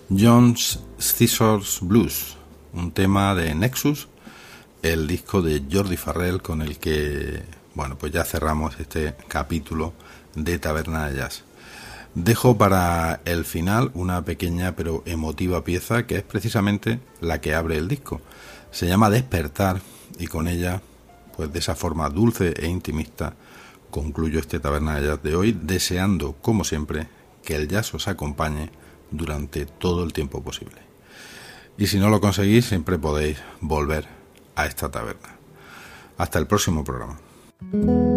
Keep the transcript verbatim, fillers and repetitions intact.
John's Scissors Blues, un tema de Nexus, el disco de Jordi Farrell con el que, bueno, pues ya cerramos este capítulo de Taberna de Jazz. Dejo para el final una pequeña pero emotiva pieza que es precisamente la que abre el disco. Se llama Despertar y con ella, pues de esa forma dulce e intimista, concluyo este Taberna de Jazz de hoy, deseando, como siempre, que el jazz os acompañe durante todo el tiempo posible. Y si no lo conseguís, siempre podéis volver a esta taberna. Hasta el próximo programa.